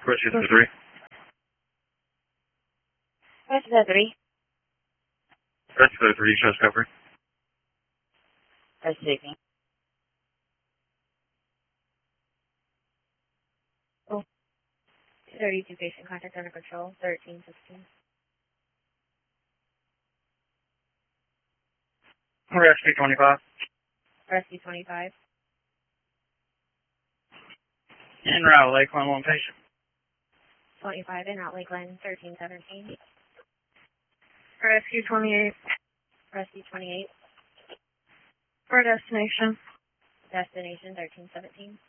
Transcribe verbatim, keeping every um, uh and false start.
Rescue three. Rescue three. Rescue three, show discovery. Receiving. Oh. thirty-two patient contact under control, thirteen fifteen. Rescue twenty-five. Rescue twenty-five. En route, Lakeland, one patient. twenty-five in out Lakeland, thirteen seventeen. Rescue twenty-eight. Rescue twenty-eight. For destination. Destination, thirteen seventeen.